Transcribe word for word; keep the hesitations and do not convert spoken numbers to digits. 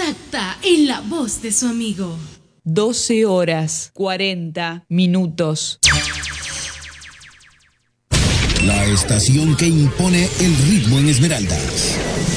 exacta en la voz de su amigo. doce horas, cuarenta minutos. La estación que impone el ritmo en Esmeraldas.